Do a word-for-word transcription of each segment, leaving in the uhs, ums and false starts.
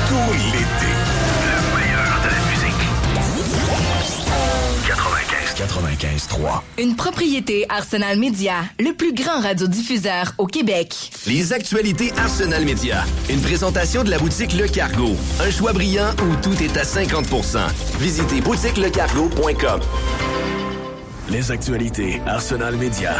tout l'été. Le meilleur de la musique. quatre-vingt-quinze quatre-vingt-quinze trois. Une propriété Arsenal Media, le plus grand radiodiffuseur au Québec. Les actualités Arsenal Media. Une présentation de la boutique Le Cargo. Un choix brillant où tout est à cinquante pour cent. Visitez boutique le cargo point com. Les actualités Arsenal Media.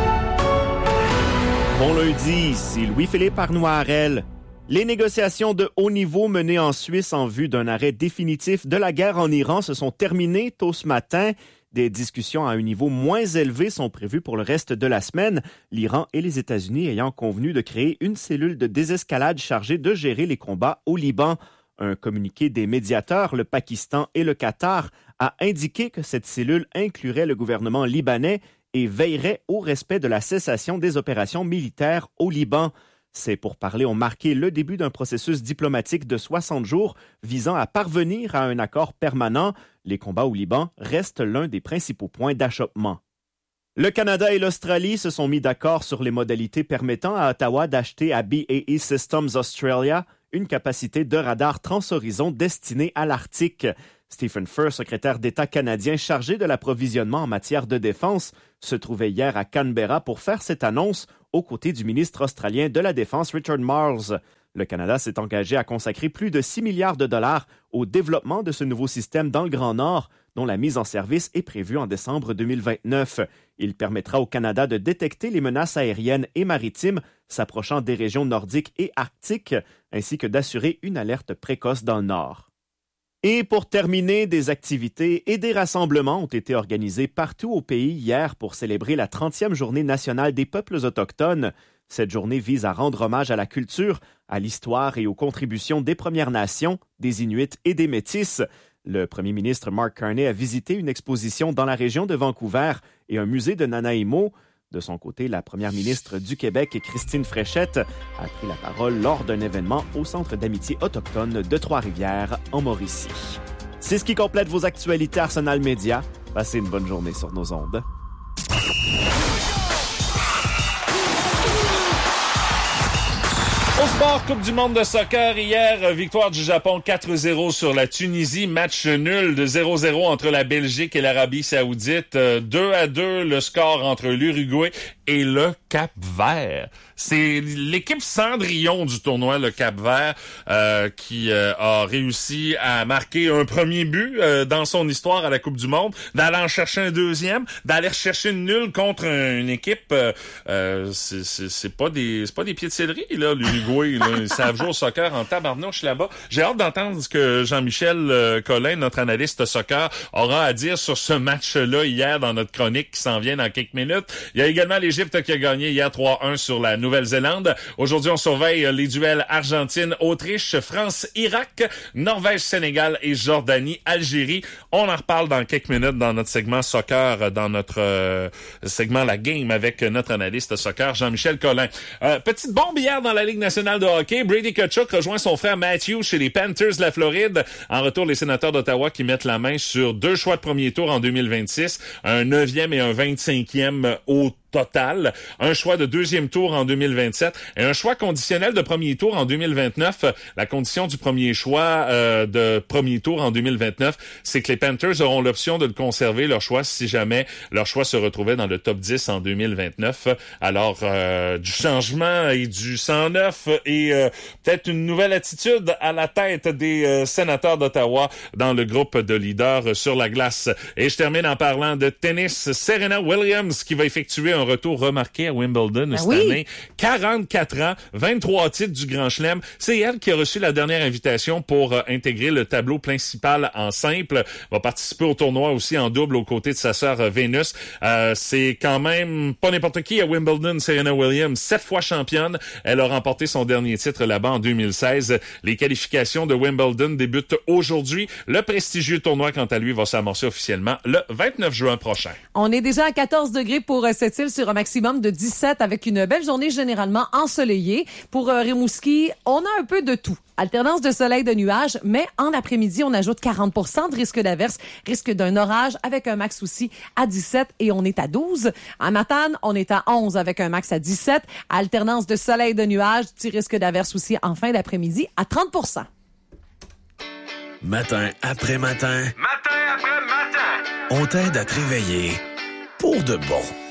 Bon lundi, ici Louis-Philippe Arnoirel. Les négociations de haut niveau menées en Suisse en vue d'un arrêt définitif de la guerre en Iran se sont terminées tôt ce matin. Des discussions à un niveau moins élevé sont prévues pour le reste de la semaine, l'Iran et les États-Unis ayant convenu de créer une cellule de désescalade chargée de gérer les combats au Liban. Un communiqué des médiateurs, le Pakistan et le Qatar, a indiqué que cette cellule inclurait le gouvernement libanais et veillerait au respect de la cessation des opérations militaires au Liban. Ces pourparlers ont marqué le début d'un processus diplomatique de soixante jours visant à parvenir à un accord permanent. Les combats au Liban restent l'un des principaux points d'achoppement. Le Canada et l'Australie se sont mis d'accord sur les modalités permettant à Ottawa d'acheter à B A E Systems Australia une capacité de radar transhorizon destinée à l'Arctique. Stephen Furr, secrétaire d'État canadien chargé de l'approvisionnement en matière de défense, se trouvait hier à Canberra pour faire cette annonce aux côtés du ministre australien de la Défense Richard Marles. Le Canada s'est engagé à consacrer plus de six milliards de dollars au développement de ce nouveau système dans le Grand Nord, dont la mise en service est prévue en décembre deux mille vingt-neuf. Il permettra au Canada de détecter les menaces aériennes et maritimes s'approchant des régions nordiques et arctiques, ainsi que d'assurer une alerte précoce dans le Nord. Et pour terminer, des activités et des rassemblements ont été organisés partout au pays hier pour célébrer la trentième journée nationale des peuples autochtones. Cette journée vise à rendre hommage à la culture, à l'histoire et aux contributions des Premières Nations, des Inuits et des Métis. Le premier ministre Mark Carney a visité une exposition dans la région de Vancouver et un musée de Nanaimo. De son côté, la première ministre du Québec, Christine Fréchette, a pris la parole lors d'un événement au Centre d'amitié autochtone de Trois-Rivières, en Mauricie. C'est ce qui complète vos actualités Arsenal Media. Passez une bonne journée sur nos ondes. Au sport, Coupe du monde de soccer, hier, victoire du Japon quatre zéro sur la Tunisie, match nul de zéro zéro entre la Belgique et l'Arabie Saoudite, deux à deux le score entre l'Uruguay et le Cap-Vert. C'est l'équipe Cendrillon du tournoi, le Cap-Vert, euh, qui euh, a réussi à marquer un premier but euh, dans son histoire à la Coupe du monde, d'aller en chercher un deuxième, d'aller chercher une nulle contre une équipe. Euh, euh, c'est, c'est, c'est pas des, c'est pas des pieds de céleri là, l'Uruguay. Là, ils savent jouer au soccer en tabarnouche là-bas. J'ai hâte d'entendre ce que Jean-Michel euh, Collin, notre analyste soccer, aura à dire sur ce match-là hier dans notre chronique qui s'en vient dans quelques minutes. Il y a également l'Égypte qui a gagné hier trois un sur la Nouvelle-Zélande. Aujourd'hui, on surveille les duels Argentine-Autriche, France-Irak, Norvège-Sénégal et Jordanie-Algérie. On en reparle dans quelques minutes dans notre segment soccer, dans notre euh, segment La Game avec notre analyste soccer Jean-Michel Collin. Euh, petite bombe hier dans la Ligue nationale de hockey. Brady Tkachuk rejoint son frère Matthew chez les Panthers de la Floride. En retour, les sénateurs d'Ottawa qui mettent la main sur deux choix de premier tour en deux mille vingt-six, un neuvième et un vingt-cinquième au total, un choix de deuxième tour en deux mille vingt-sept et un choix conditionnel de premier tour en deux mille vingt-neuf. La condition du premier choix euh, de premier tour en deux mille vingt-neuf, c'est que les Panthers auront l'option de le conserver, leur choix, si jamais leur choix se retrouvait dans le top dix en deux mille vingt-neuf. Alors, euh, du changement et du cent neuf et euh, peut-être une nouvelle attitude à la tête des euh, sénateurs d'Ottawa dans le groupe de leaders sur la glace. Et je termine en parlant de tennis. Serena Williams qui va effectuer un retour remarqué à Wimbledon ben cette oui. année. quarante-quatre ans, vingt-trois titres du Grand Chelem. C'est elle qui a reçu la dernière invitation pour euh, intégrer le tableau principal en simple. Va participer au tournoi aussi en double aux côtés de sa sœur euh, Venus. Euh, c'est quand même pas n'importe qui à Wimbledon, Serena Williams, sept fois championne. Elle a remporté son dernier titre là-bas en deux mille seize. Les qualifications de Wimbledon débutent aujourd'hui. Le prestigieux tournoi, quant à lui, va s'amorcer officiellement le vingt-neuf juin prochain. On est déjà à quatorze degrés pour euh, cette île sur un maximum de dix-sept avec une belle journée généralement ensoleillée. Pour euh, Rimouski, on a un peu de tout. Alternance de soleil, de nuages, mais en après-midi, on ajoute quarante pour cent de risque d'averse, risque d'un orage avec un max aussi à dix-sept et on est à douze. À Matane, on est à onze avec un max à dix-sept. Alternance de soleil, de nuages, petit risque d'averse aussi en fin d'après-midi à trente pour cent. matin après matin, Matin après matin, on t'aide à te réveiller pour de bon.